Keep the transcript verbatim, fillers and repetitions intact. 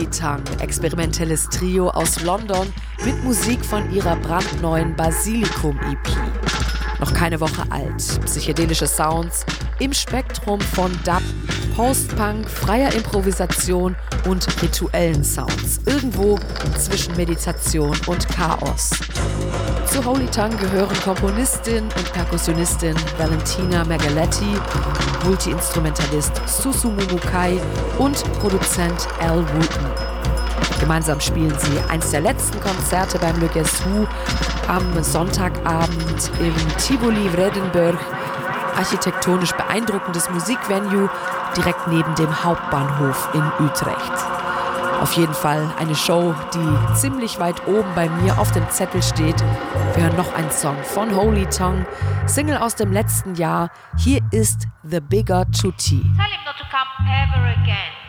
Holy Tongue, experimentelles Trio aus London mit Musik von ihrer brandneuen Basilikum-E P. Noch keine Woche alt, psychedelische Sounds im Spektrum von Dub, Post-Punk, freier Improvisation und rituellen Sounds. Irgendwo zwischen Meditation und Chaos. Zu Holy Tongue gehören Komponistin und Perkussionistin Valentina Margaletti, Multi-Instrumentalist Susumu Kai und Produzent Al Wooten. Gemeinsam spielen sie eins der letzten Konzerte beim Le Guess Who am Sonntagabend im Tivoli Vredenburg. Architektonisch beeindruckendes Musikvenue direkt neben dem Hauptbahnhof in Utrecht. Auf jeden Fall eine Show, die ziemlich weit oben bei mir auf dem Zettel steht. Wir hören noch einen Song von Holy Tongue, Single aus dem letzten Jahr. Hier ist The Bigger Tutti. Tell him not to come ever again.